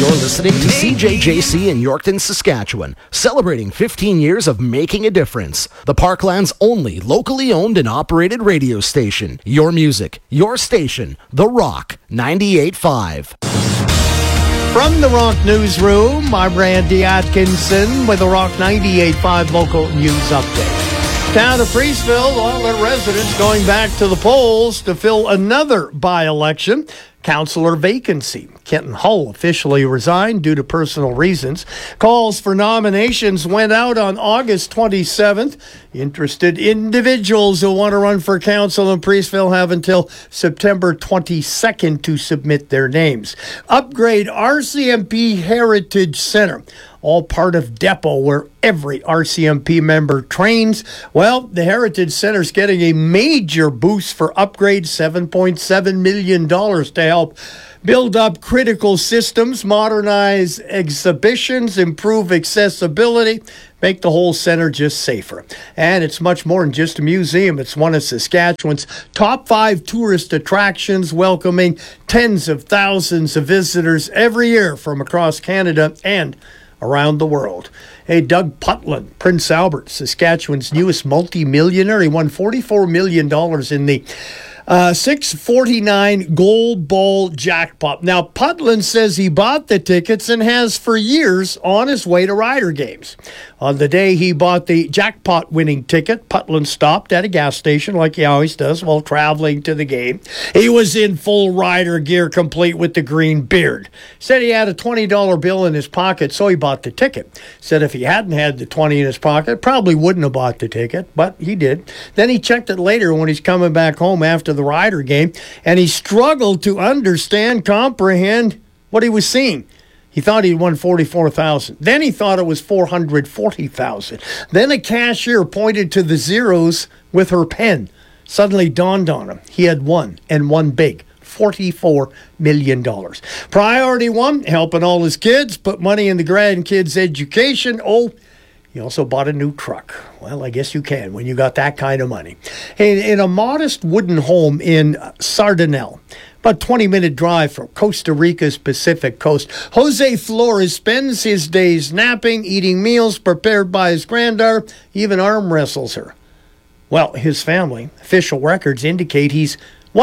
You're listening to CJJC in Yorkton, Saskatchewan, celebrating 15 years of making a difference. The Parkland's only locally owned and operated radio station. Your music, your station, The Rock 98.5. From the Rock Newsroom, I'm Randy Atkinson with the Rock 98.5 local news update. Town of Priestville, all their residents going back to the polls to fill another by-election. Councillor vacancy. Kenton Hull officially resigned due to personal reasons. Calls for nominations went out on August 27th. Interested individuals who want to run for council in Priestville have until September 22nd to submit their names. Upgrade RCMP Heritage Center. All part of Depot, where every RCMP member trains. Well, the Heritage Center's getting a major boost for upgrades, $7.7 million to help build up critical systems, modernize exhibitions, improve accessibility, make the whole center just safer. And it's much more than just a museum. It's one of Saskatchewan's top 5 tourist attractions, welcoming tens of thousands of visitors every year from across Canada and around the world. Hey, Doug Putland, Prince Albert, Saskatchewan's newest multi-millionaire. He won $44 million in the 649 Gold Ball jackpot. Now, Putland says he bought the tickets and has for years on his way to Rider games. On the day he bought the jackpot winning ticket, Putland stopped at a gas station like he always does while traveling to the game. He was in full Rider gear, complete with the green beard. Said he had a $20 bill in his pocket, so he bought the ticket. Said if he hadn't had the 20 in his pocket, probably wouldn't have bought the ticket, but he did. Then he checked it later when he's coming back home after the Rider game, and he struggled to comprehend what he was seeing. He thought he'd won $44,000. Then he thought it was $440,000. Then a cashier pointed to the zeros with her pen. Suddenly dawned on him he had won, and won big. $44 million. Priority 1, helping all his kids, put money in the grandkids' education. Oh, he also bought a new truck. Well, I guess you can when you got that kind of money. In a modest wooden home in Sardinelle, about 20-minute drive from Costa Rica's Pacific coast, Jose Flores spends his days napping, eating meals prepared by his granddaughter, even arm wrestles her. Well, his family, official records indicate he's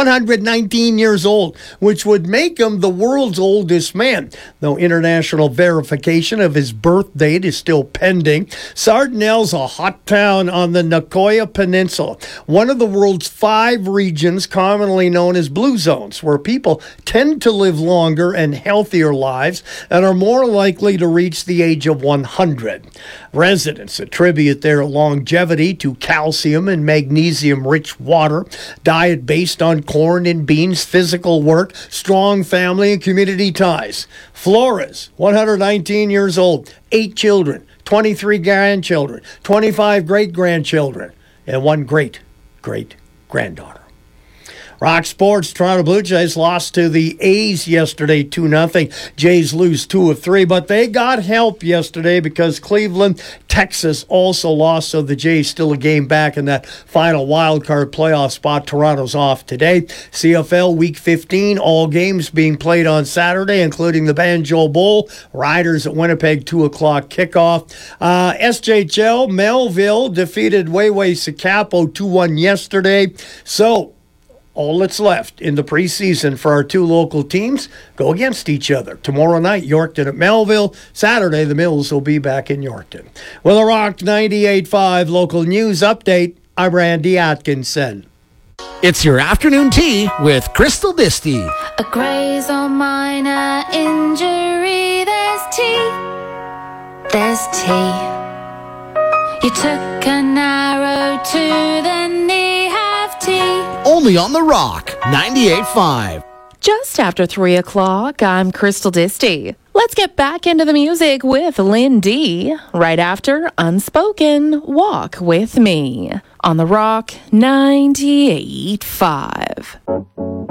119 years old, which would make him the world's oldest man, though international verification of his birth date is still pending. Sardinelle's a hot town on the Nicoya Peninsula, one of the world's 5 regions commonly known as blue zones, where people tend to live longer and healthier lives and are more likely to reach the age of 100. Residents attribute their longevity to calcium and magnesium-rich water, diet based on corn and beans, physical work, strong family and community ties. Flores, 119 years old, 8 children, 23 grandchildren, 25 great-grandchildren, and 1 great-great-granddaughter. Rock Sports, Toronto Blue Jays lost to the A's yesterday 2-0. Jays lose 2 of 3, but they got help yesterday because Cleveland, Texas also lost, so the Jays still a game back in that final wild card playoff spot. Toronto's off today. CFL Week 15, all games being played on Saturday, including the Banjo Bowl. Riders at Winnipeg, 2 o'clock kickoff. SJHL, Melville defeated Wayway Sikapo 2-1 yesterday. So, all that's left in the preseason for our 2 local teams go against each other. Tomorrow night, Yorkton at Melville. Saturday, the Mills will be back in Yorkton. With a Rock 98.5 local news update, I'm Randy Atkinson. It's your afternoon tea with Crystal Disty. A graze or minor injury, there's tea. There's tea. You took an arrow to the knee, have tea. Only on The Rock 98.5. Just after 3 o'clock, I'm Crystal Disty. Let's get back into the music with Lynn D. right after Unspoken, Walk With Me on The Rock 98.5.